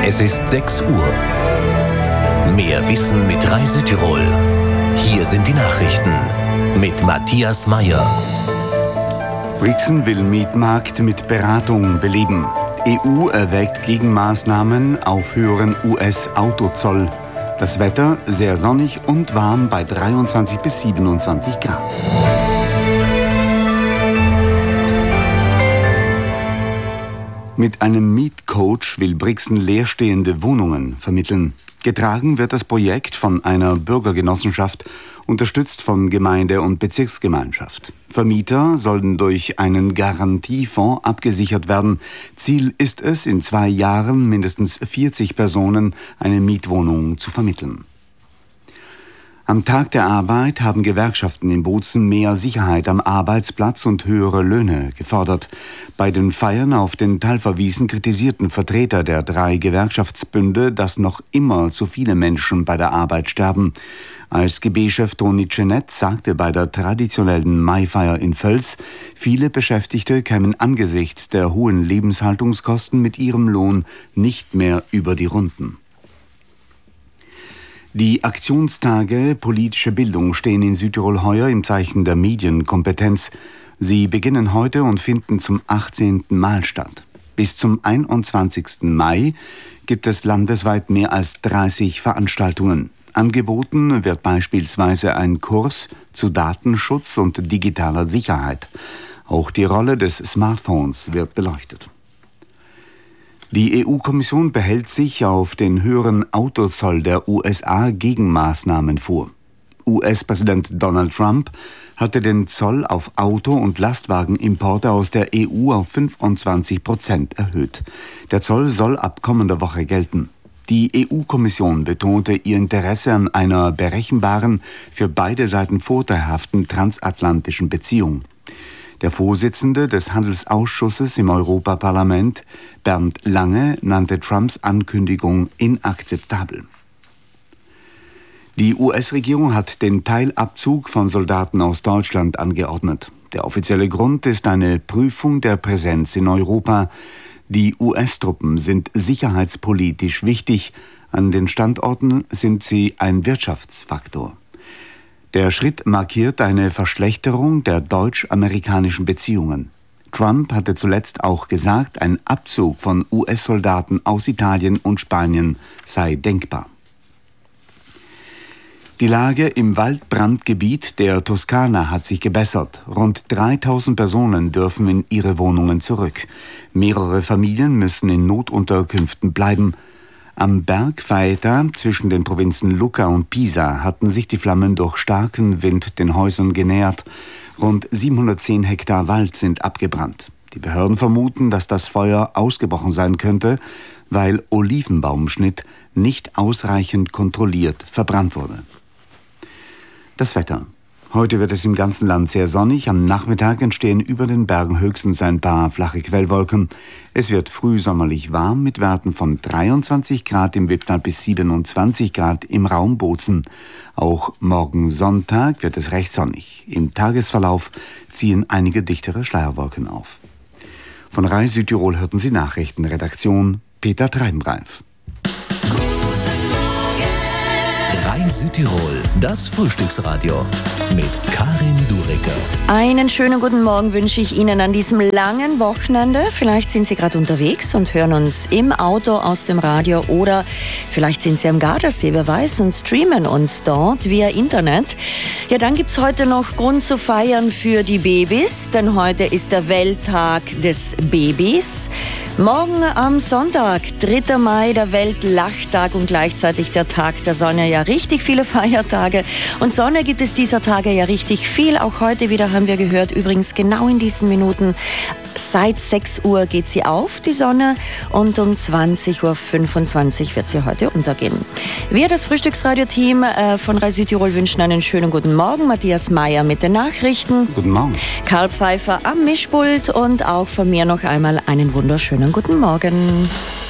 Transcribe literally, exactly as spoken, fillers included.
Es ist sechs Uhr. Mehr Wissen mit Rai Südtirol. Hier sind die Nachrichten mit Matthias Meyer. Brixen will Mietmarkt mit Beratung beleben. E U erwägt Gegenmaßnahmen auf höheren U S-Autozoll. Das Wetter sehr sonnig und warm bei dreiundzwanzig bis siebenundzwanzig Grad. Mit einem Mietcoach will Brixen leerstehende Wohnungen vermitteln. Getragen wird das Projekt von einer Bürgergenossenschaft, unterstützt von Gemeinde- und Bezirksgemeinschaft. Vermieter sollen durch einen Garantiefonds abgesichert werden. Ziel ist es, in zwei Jahren mindestens vierzig Personen eine Mietwohnung zu vermitteln. Am Tag der Arbeit haben Gewerkschaften in Bozen mehr Sicherheit am Arbeitsplatz und höhere Löhne gefordert. Bei den Feiern auf den Talferwiesen kritisierten Vertreter der drei Gewerkschaftsbünde, dass noch immer zu viele Menschen bei der Arbeit sterben. Als G B-Chef Toni Cenet sagte bei der traditionellen Maifeier in Völs, viele Beschäftigte kämen angesichts der hohen Lebenshaltungskosten mit ihrem Lohn nicht mehr über die Runden. Die Aktionstage Politische Bildung stehen in Südtirol heuer im Zeichen der Medienkompetenz. Sie beginnen heute und finden zum achtzehnten Mal statt. Bis zum einundzwanzigsten Mai gibt es landesweit mehr als dreißig Veranstaltungen. Angeboten wird beispielsweise ein Kurs zu Datenschutz und digitaler Sicherheit. Auch die Rolle des Smartphones wird beleuchtet. Die E U-Kommission behält sich auf den höheren Autozoll der U S A Gegenmaßnahmen vor. U S-Präsident Donald Trump hatte den Zoll auf Auto- und Lastwagenimporte aus der E U auf fünfundzwanzig Prozent erhöht. Der Zoll soll ab kommender Woche gelten. Die E U-Kommission betonte ihr Interesse an einer berechenbaren, für beide Seiten vorteilhaften transatlantischen Beziehung. Der Vorsitzende des Handelsausschusses im Europaparlament, Bernd Lange, nannte Trumps Ankündigung inakzeptabel. Die U S-Regierung hat den Teilabzug von Soldaten aus Deutschland angeordnet. Der offizielle Grund ist eine Prüfung der Präsenz in Europa. Die U S-Truppen sind sicherheitspolitisch wichtig. An den Standorten sind sie ein Wirtschaftsfaktor. Der Schritt markiert eine Verschlechterung der deutsch-amerikanischen Beziehungen. Trump hatte zuletzt auch gesagt, ein Abzug von U S-Soldaten aus Italien und Spanien sei denkbar. Die Lage im Waldbrandgebiet der Toskana hat sich gebessert. Rund dreitausend Personen dürfen in ihre Wohnungen zurück. Mehrere Familien müssen in Notunterkünften bleiben. Am Berg Faeta zwischen den Provinzen Lucca und Pisa hatten sich die Flammen durch starken Wind den Häusern genähert. Rund siebenhundertzehn Hektar Wald sind abgebrannt. Die Behörden vermuten, dass das Feuer ausgebrochen sein könnte, weil Olivenbaumschnitt nicht ausreichend kontrolliert verbrannt wurde. Das Wetter. Heute wird es im ganzen Land sehr sonnig. Am Nachmittag entstehen über den Bergen höchstens ein paar flache Quellwolken. Es wird frühsommerlich warm mit Werten von dreiundzwanzig Grad im Witttal bis siebenundzwanzig Grad im Raum Bozen. Auch morgen Sonntag wird es recht sonnig. Im Tagesverlauf ziehen einige dichtere Schleierwolken auf. Von Rai Südtirol hörten Sie Nachrichten. Redaktion Peter Treibenreif. Rai Südtirol, das Frühstücksradio mit Karin Durecker. Einen schönen guten Morgen wünsche ich Ihnen an diesem langen Wochenende. Vielleicht sind Sie gerade unterwegs und hören uns im Auto aus dem Radio oder vielleicht sind Sie am Gardasee, wer weiß, und streamen uns dort via Internet. Ja, dann gibt es heute noch Grund zu feiern für die Babys, denn heute ist der Welttag des Babys. Morgen am Sonntag, dritter Mai, der Weltlachtag und gleichzeitig der Tag der Sonne. Ja, richtig viele Feiertage. Und Sonne gibt es dieser Tage ja richtig viel. Auch heute wieder haben wir gehört, übrigens genau in diesen Minuten, seit sechs Uhr geht sie auf, die Sonne, und um zwanzig Uhr fünfundzwanzig wird sie heute untergehen. Wir, das Frühstücksradio-Team äh, von Rai Südtirol, wünschen einen schönen guten Morgen. Matthias Meyer mit den Nachrichten. Guten Morgen. Karl Pfeiffer am Mischpult und auch von mir noch einmal einen wunderschönen guten Morgen.